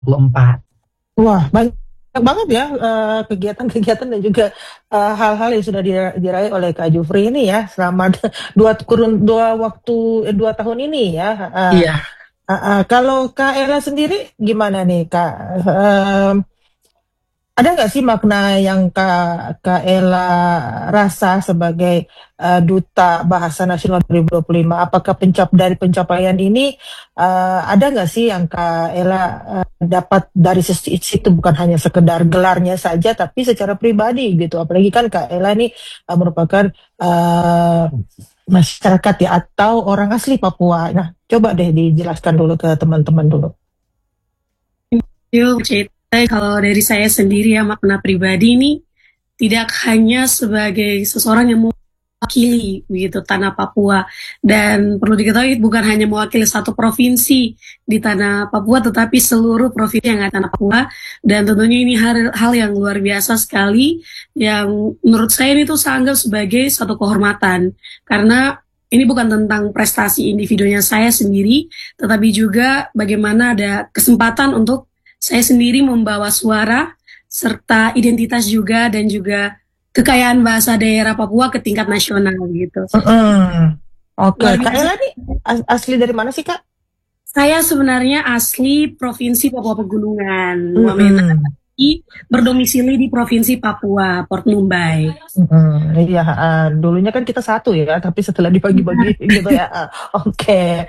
2024. Wah, banyak banget ya kegiatan-kegiatan dan juga hal-hal yang sudah diraih oleh Kak Jufri ini ya selama dua tahun ini ya. Iya, Kalau Kak Ella sendiri gimana nih Kak? Eh, ada nggak sih makna yang Kak Ella rasa sebagai Duta Bahasa Nasional 2025? Apakah dari pencapaian ini ada nggak sih yang Kak Ella dapat dari situ, bukan hanya sekedar gelarnya saja, tapi secara pribadi gitu. Apalagi kan Kak Ella ini merupakan uh, masyarakat ya atau orang asli Papua. Nah, coba deh dijelaskan dulu ke teman-teman dulu. Yuk, cerita kalau dari saya sendiri ya makna pribadi ini tidak hanya sebagai seseorang yang mewakili begitu tanah Papua, dan perlu diketahui bukan hanya mewakili satu provinsi di tanah Papua tetapi seluruh provinsi yang ada di tanah Papua. Dan tentunya ini hal yang luar biasa sekali yang menurut saya ini tuh saya anggap sebagai satu kehormatan, karena ini bukan tentang prestasi individunya saya sendiri, tetapi juga bagaimana ada kesempatan untuk saya sendiri membawa suara serta identitas juga dan juga kekayaan bahasa daerah Papua ke tingkat nasional gitu. Oke, Luar Kak biasa. Ella nih asli dari mana sih Kak? Saya sebenarnya asli Provinsi Papua Pegunungan, Wamena, Mm-mm. berdomisili di Provinsi Papua, Port Numbai. Iya, dulunya kan kita satu ya, tapi setelah dibagi-bagi gitu ya. Oke.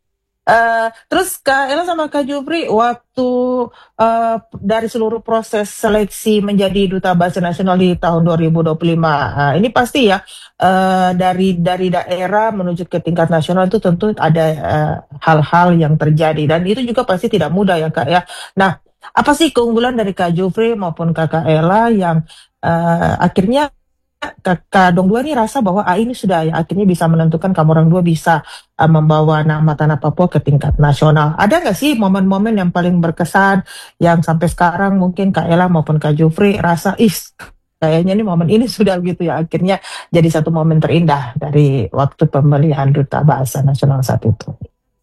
Terus Kak Ella sama Kak Jupri, waktu dari seluruh proses seleksi menjadi Duta Bahasa Nasional di tahun 2025, ini pasti ya dari daerah menuju ke tingkat nasional itu tentu ada hal-hal yang terjadi dan itu juga pasti tidak mudah ya Kak ya. Nah, apa sih keunggulan dari Kak Jupri maupun Kakak Ella yang akhirnya Kakak Dong Dua nih rasa bahwa ini sudah ya akhirnya bisa menentukan kamu orang dua bisa membawa nama tanah Papua ke tingkat nasional. Ada nggak sih momen-momen yang paling berkesan yang sampai sekarang mungkin Kak Ella maupun Kak Jufri rasa kayaknya nih momen ini sudah gitu ya akhirnya jadi satu momen terindah dari waktu pemilihan Duta Bahasa Nasional saat itu.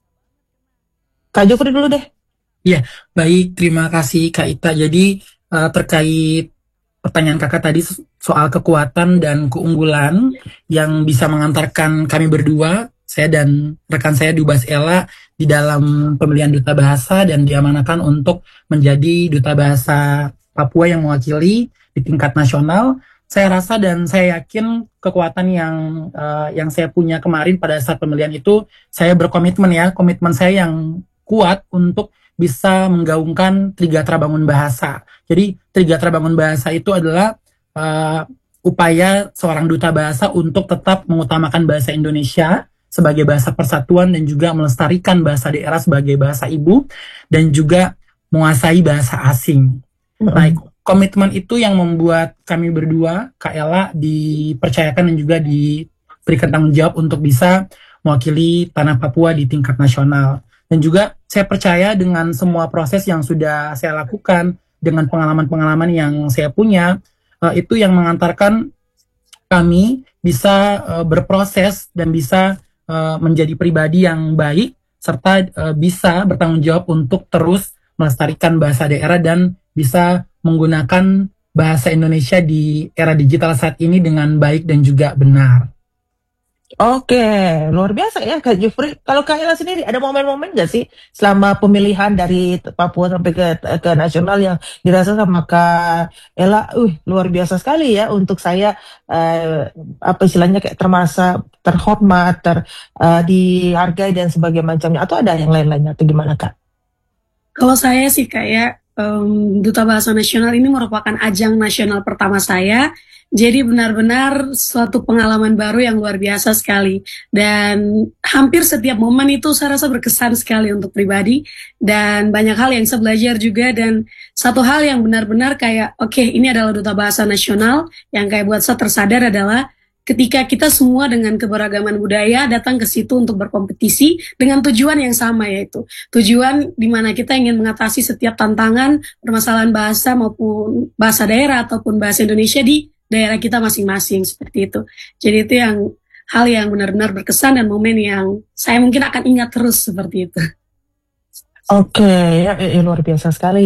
Kak Jufri dulu deh. iya, baik. Terima kasih Kak Ita. Jadi terkait pertanyaan kakak tadi soal kekuatan dan keunggulan yang bisa mengantarkan kami berdua, saya dan rekan saya Dubas Ella di dalam pemilihan duta bahasa dan diamanahkan untuk menjadi duta bahasa Papua yang mewakili di tingkat nasional. Saya rasa dan saya yakin kekuatan yang saya punya kemarin pada saat pemilihan itu, saya berkomitmen ya, komitmen saya yang kuat untuk bisa menggaungkan Trigatra Bangun Bahasa. Jadi Trigatra Bangun Bahasa itu adalah upaya seorang duta bahasa untuk tetap mengutamakan bahasa Indonesia sebagai bahasa persatuan dan juga melestarikan bahasa daerah sebagai bahasa ibu dan juga menguasai bahasa asing. Nah, komitmen itu yang membuat kami berdua, Kak Ella, dipercayakan dan juga diberikan tanggung jawab untuk bisa mewakili tanah Papua di tingkat nasional. Dan juga saya percaya dengan semua proses yang sudah saya lakukan, dengan pengalaman-pengalaman yang saya punya, itu yang mengantarkan kami bisa berproses dan bisa menjadi pribadi yang baik, serta bisa bertanggung jawab untuk terus melestarikan bahasa daerah dan bisa menggunakan bahasa Indonesia di era digital saat ini dengan baik dan juga benar. Oke, luar biasa ya Kak Jufri. Kalau Kak Ella sendiri ada momen-momen nggak sih selama pemilihan dari Papua sampai ke nasional yang dirasa sama Kak Ella, luar biasa sekali ya untuk saya apa istilahnya kayak termasa terhormat, dihargai dan sebagainya macamnya. Atau ada yang lain-lainnya atau gimana Kak? Kalau saya sih kayak Duta Bahasa Nasional ini merupakan ajang nasional pertama saya. Jadi benar-benar suatu pengalaman baru yang luar biasa sekali. Dan hampir setiap momen itu saya rasa berkesan sekali untuk pribadi. Dan banyak hal yang saya belajar juga. Dan satu hal yang benar-benar kayak, oke, ini adalah Duta Bahasa Nasional. Yang kayak buat saya tersadar adalah ketika kita semua dengan keberagaman budaya datang ke situ untuk berkompetisi dengan tujuan yang sama, yaitu tujuan di mana kita ingin mengatasi setiap tantangan permasalahan bahasa maupun bahasa daerah ataupun bahasa Indonesia di daerah kita masing-masing, seperti itu. Jadi itu yang hal yang benar-benar berkesan dan momen yang saya mungkin akan ingat terus seperti itu. Oke, ya, luar biasa sekali